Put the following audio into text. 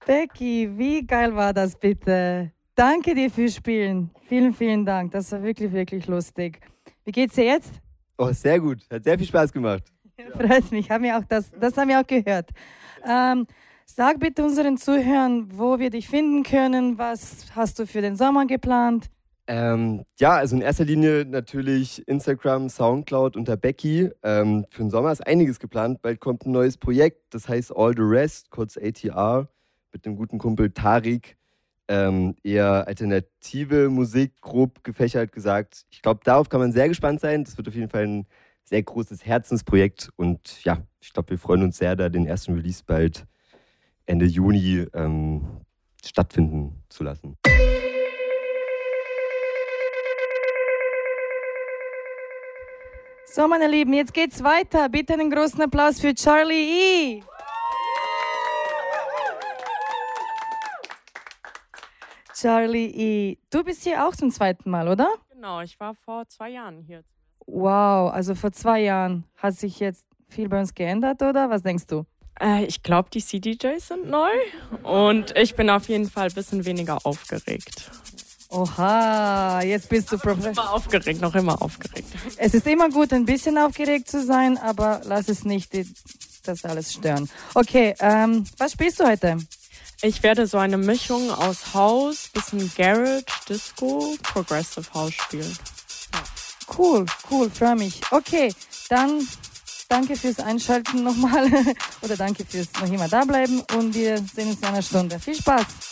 Becky, wie geil war das bitte? Danke dir fürs Spielen. Vielen, vielen Dank. Das war wirklich, wirklich lustig. Wie geht's dir jetzt? Oh, sehr gut. Hat sehr viel Spaß gemacht. Freut mich. Das haben wir auch gehört. Sag bitte unseren Zuhörern, wo wir dich finden können. Was hast du für den Sommer geplant? Ja, also in erster Linie natürlich Instagram, Soundcloud unter Becky. Für den Sommer ist einiges geplant. Bald kommt ein neues Projekt, das heißt All the Rest, kurz ATR, mit dem guten Kumpel Tarik. Eher alternative Musik, grob gefächert gesagt. Ich glaube, darauf kann man sehr gespannt sein. Das wird auf jeden Fall ein sehr großes Herzensprojekt. Und ja, ich glaube, wir freuen uns sehr, da den ersten Release bald Ende Juni stattfinden zu lassen. So, meine Lieben, jetzt geht's weiter. Bitte einen großen Applaus für Charlie E. Charlie E. Du bist hier auch zum zweiten Mal, oder? Genau, ich war vor 2 Jahren hier. Wow, also vor 2 Jahren. Hat sich jetzt viel bei uns geändert, oder? Was denkst du? Ich glaube, die CDJs sind neu und ich bin auf jeden Fall ein bisschen weniger aufgeregt. Oha, jetzt bist du professionell. Noch immer aufgeregt. Es ist immer gut, ein bisschen aufgeregt zu sein, aber lass es nicht das alles stören. Okay, was spielst du heute? Ich werde so eine Mischung aus House, bisschen Garage, Disco, Progressive House spielen. Cool, freue mich. Okay, dann danke fürs Einschalten nochmal oder danke fürs noch immer da bleiben und wir sehen uns in einer Stunde. Viel Spaß!